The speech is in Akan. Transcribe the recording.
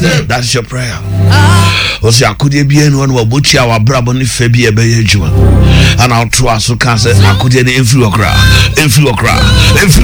That's your prayer. Osi akudie bi enu no wabochi a wabrabo ne fa bi ebe ye adwuma. Ana oto aso kan se akudie ne emfiri okra.